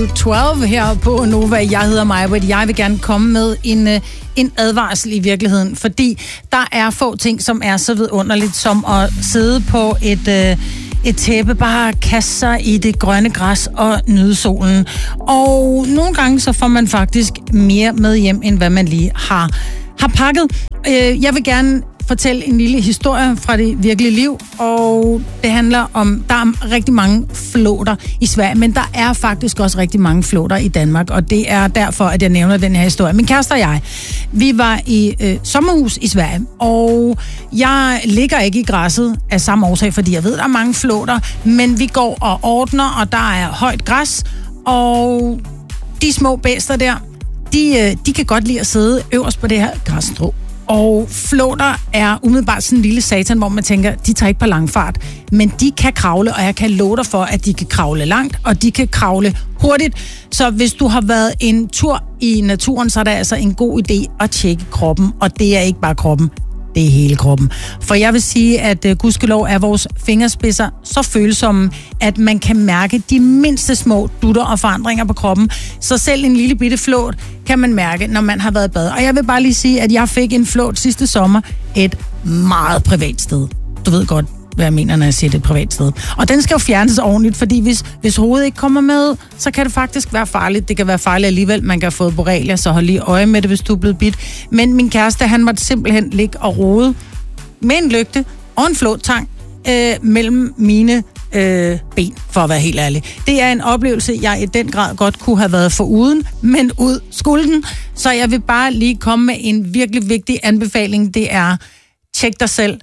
til 12 her på Nova. Jeg hedder Majbrit. Jeg vil gerne komme med en advarsel i virkeligheden, fordi der er få ting, som er så vidunderligt som at sidde på et tæppe, bare kaste sig i det grønne græs og nyde solen. Og nogle gange så får man faktisk mere med hjem, end hvad man lige har pakket. Jeg vil gerne fortælle en lille historie fra det virkelige liv, og det handler om, der er rigtig mange flåter i Sverige, men der er faktisk også rigtig mange flåter i Danmark, og det er derfor, at jeg nævner den her historie. Min kæreste og jeg, vi var i sommerhus i Sverige, og jeg ligger ikke i græsset af samme årsag, fordi jeg ved, der er mange flåter, men vi går og ordner, og der er højt græs, og de små bæster der, de kan godt lide at sidde øverst på det her græsstrå. Og flåter er umiddelbart sådan en lille satan, hvor man tænker, de tager ikke på lang fart, men de kan kravle, og jeg kan love dig for, at de kan kravle langt, og de kan kravle hurtigt. Så hvis du har været en tur i naturen, så er det altså en god idé at tjekke kroppen, og det er ikke bare kroppen, det er hele kroppen. For jeg vil sige, at gudskelov er vores fingerspidser så følsomme, at man kan mærke de mindste små dutter og forandringer på kroppen. Så selv en lille bitte flåt kan man mærke, når man har været i bad. Og jeg vil bare lige sige, at jeg fik en flåt sidste sommer et meget privat sted. Du ved godt, hvad jeg mener, når jeg siger det et privat sted. Og den skal jo fjernes ordentligt, fordi hvis hovedet ikke kommer med, så kan det faktisk være farligt. Det kan være farligt alligevel. Man kan have fået borrelia, så hold lige øje med det, hvis du er blevet bidt. Men min kæreste, han måtte simpelthen ligge og rode med en lygte og en flåttang mellem mine ben, for at være helt ærlig. Det er en oplevelse, jeg i den grad godt kunne have været foruden, men ud skulden. Så jeg vil bare lige komme med en virkelig vigtig anbefaling. Det er, tjek dig selv,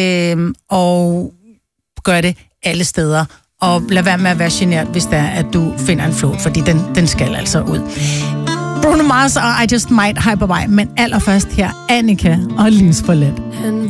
og gør det alle steder. Og lad være med at være genert, hvis det er, at du finder en flåt, fordi den skal altså ud. Bruno Mars og I Just Might Hyperby, men allerførst her Annika og Livsforladt.